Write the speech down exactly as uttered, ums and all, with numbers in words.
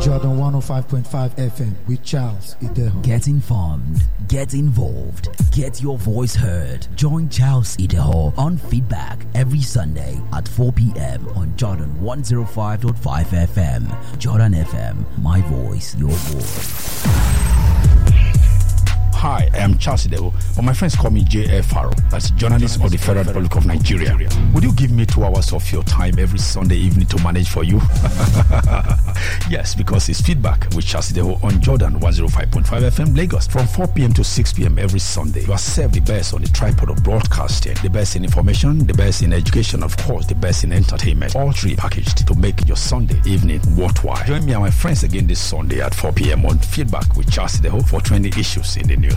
Jordan one oh five point five F M with Charles Ideho. Get informed, get involved, get your voice heard. Join Charles Ideho on Feedback every Sunday at four p.m. on Jordan one oh five point five F M. Jordan F M, my voice, your voice. Hi, I am Charles Ideho, but my friends call me J F Faro. That's journalist of the Federal Republic of Nigeria. Would you give me two hours of your time every Sunday evening to manage for you? Yes, because it's Feedback with Charles Ideho on Jordan one oh five point five F M Lagos from four p.m. to six p.m. every Sunday. You are served the best on the tripod of broadcasting, the best in information, the best in education, of course, the best in entertainment. All three packaged to make your Sunday evening worthwhile. Join me and my friends again this Sunday at four p.m. on Feedback with Charles Ideho for trending issues in the news.